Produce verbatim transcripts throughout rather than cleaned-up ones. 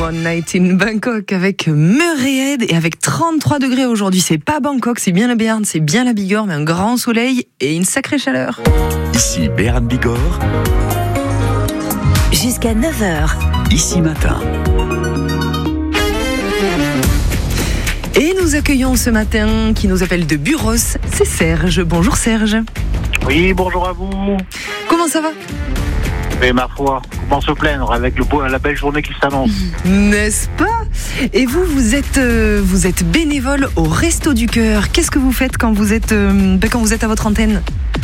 One Night in Bangkok avec Murray Head et avec trente-trois degrés aujourd'hui. C'est pas Bangkok, c'est bien la Béarn, c'est bien la Bigorre, mais un grand soleil et une sacrée chaleur. Ici Béarn Bigorre. Jusqu'à neuf heures. Ici Matin. Et nous accueillons ce matin, qui nous appelle de Buros, c'est Serge. Bonjour Serge. Oui, bonjour à vous. Comment ça va ? Mais ma foi, comment se plaindre avec le beau, la belle journée qui s'annonce. N'est-ce pas ? Et vous, vous êtes, euh, vous êtes bénévole au Resto du Cœur. Qu'est-ce que vous faites quand vous êtes, euh, quand vous êtes à votre antenne ?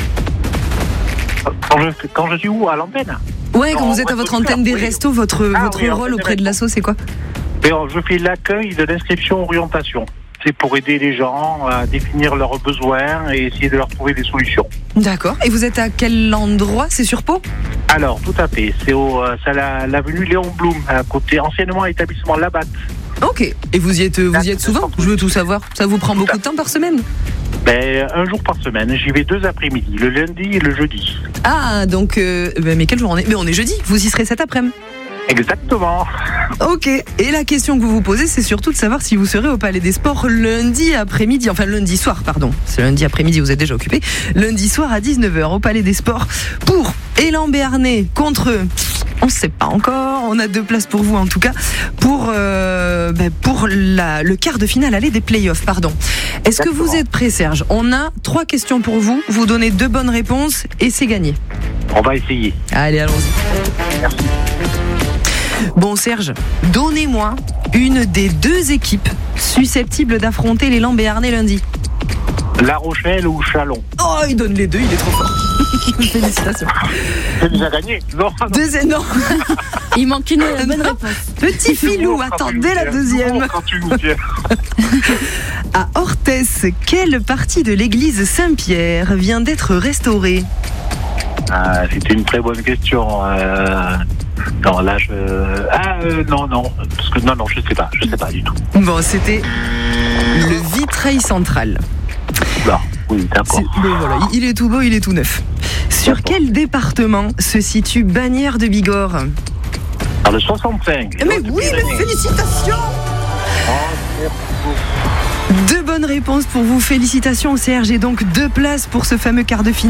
Quand je, quand je suis où ? À l'antenne ? Ouais, Non, quand vous êtes à votre antenne des oui. restos, votre, Ah, votre oui, rôle en fait, auprès de l'asso, c'est quoi ? Mais je fais l'accueil de l'inscription orientation. C'est pour aider les gens à définir leurs besoins et essayer de leur trouver des solutions. D'accord. Et vous êtes à quel endroit ? C'est sur Pau ? Alors, tout à fait. C'est, au, euh, c'est à la, l'avenue Léon Blum, à côté, anciennement établissement Labatt. Ok. Et vous y êtes, vous y êtes souvent ? Je veux tout savoir. Ça vous prend beaucoup de temps par semaine ? Ben, un jour par semaine. J'y vais deux après-midi, le lundi et le jeudi. Ah, donc, euh, ben, mais quelle journée ? Mais on est jeudi. Vous y serez cet après-midi ? Exactement. Ok, et la question que vous vous posez, c'est surtout de savoir si vous serez au Palais des Sports lundi après-midi, enfin lundi soir, pardon. C'est lundi après-midi, vous êtes déjà occupé. Lundi soir à dix-neuf heures au Palais des Sports pour Élan Béarnais contre... On ne sait pas encore, on a deux places pour vous en tout cas, pour, euh, ben pour la, le quart de finale aller des playoffs, pardon. Est-ce que vous êtes prêt, Serge ? On a trois questions pour vous, vous donnez deux bonnes réponses et c'est gagné. On va essayer. Allez, allons-y. Merci. Bon Serge, donnez-moi une des deux équipes susceptibles d'affronter l'élan béarnais lundi. La Rochelle ou Chalon ? Oh, il donne les deux, il est trop fort. Félicitations. J'ai déjà gagné. Non, non. Deuxième, non. Il manque une bonne Non. réponse. Petit filou, attendez la deuxième. Quand tu nous tiens. À Orthès, quelle partie de l'église Saint-Pierre vient d'être restaurée ? Ah, c'était une très bonne question. Euh... Non, là, je... Ah, euh, non, non. Parce que non, non, je sais pas. Je sais pas du tout. Bon, c'était le vitrail central. Non, oui, d'accord. C'est- ben voilà, il est tout beau, il est tout neuf. Sur D'accord. quel département se situe Bagnères de Bigorre ? Dans le soixante-cinq. Mais oui, mais félicitations ! Oh, merci beaucoup. Deux bonnes réponses pour vous. Félicitations Serge et donc deux places pour ce fameux quart de finale.